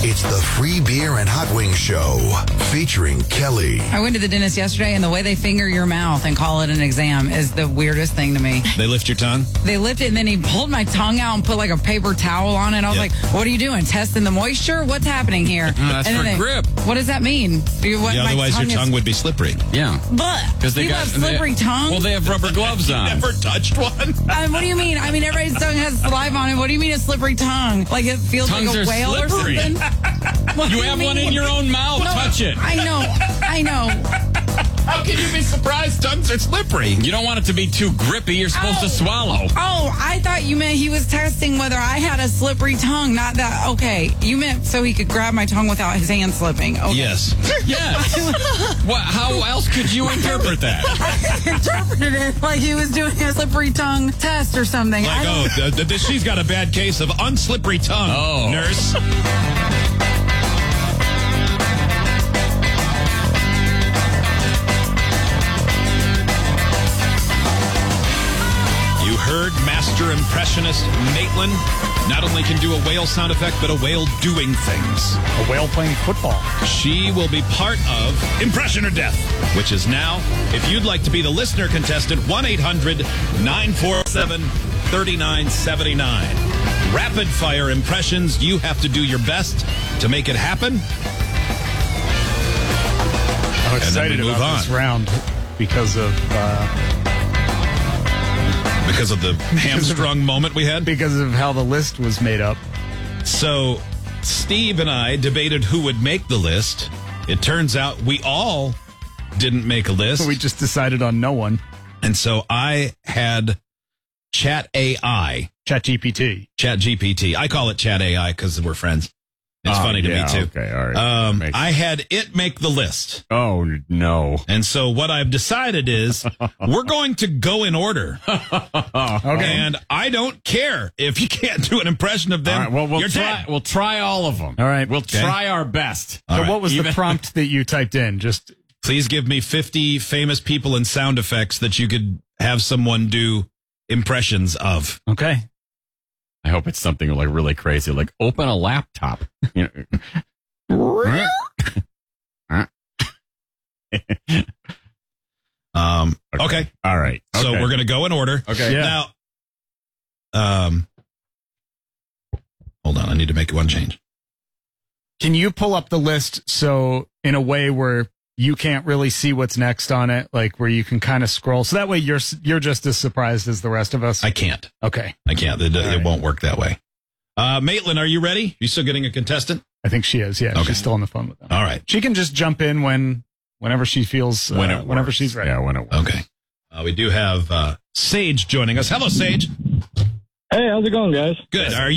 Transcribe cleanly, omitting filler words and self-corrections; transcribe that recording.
It's the Free Beer and Hot Wings Show featuring Kelly. I went to the dentist yesterday, and the way they finger your mouth and call it an exam is the weirdest thing to me. They lift your tongue? They lift it, and then he pulled my tongue out and put like a paper towel on it. I was like, what are you doing? Testing the moisture? What's happening here? That's and for grip. What does that mean? Otherwise, your tongue would be slippery. Yeah. Because they have slippery tongue? Well, they have rubber gloves on. Never touched one? What do you mean? I mean, everybody's tongue has saliva on it. What do you mean a slippery tongue? Like it feels Tongues like a whale slippery. or something? What do You have one in your own mouth. No, Touch it. I know. How can you be surprised tongues are slippery? You don't want it to be too grippy. You're supposed to swallow. Oh, I thought you meant he was testing whether I had a slippery tongue. Not that. Okay, you meant so he could grab my tongue without his hand slipping. Okay. Yes. Yes. How else could you interpret that? I interpreted it like he was doing a slippery tongue test or something. Like, she's got a bad case of unslippery tongue, nurse. You heard master impressionist Maitland not only can do a whale sound effect, but a whale doing things. A whale playing football. She will be part of Impression or Death, which is now, if you'd like to be the listener contestant, 1-800-947-3979. Rapid fire impressions. You have to do your best to make it happen. I'm excited about this round because of the hamstrung moment we had. Because of how the list was made up. So Steve and I debated who would make the list. It turns out we all didn't make a list. We just decided on no one. And so I had Chat AI. ChatGPT. I call it Chat AI because we're friends. It's funny to me, too. Okay, all right. I had it make the list. Oh, no. And so what I've decided is we're going to go in order. Okay. And I don't care if you can't do an impression of them. All right, well, You're dead. we'll try all of them. All right. We'll try our best. So what was the prompt that you typed in? Just please give me 50 famous people and sound effects that you could have someone do impressions of. Okay. I hope it's something like really crazy, like open a laptop. Okay. All right. So we're going to go in order. Okay. Yeah. Now, hold on. I need to make one change. Can you pull up the list so in a way where you can't really see what's next on it, like where you can kind of scroll, so that way you're just as surprised as the rest of us? I can't. Okay. I can't. It won't work that way. Maitland, are you ready? You still getting a contestant? I think she is. Yeah. Okay. She's still on the phone with them. All right. She can just jump in whenever she feels, whenever she's ready. Yeah, when it works. Okay. We do have Sage joining us. Hello, Sage. Hey, how's it going, guys? Good. Are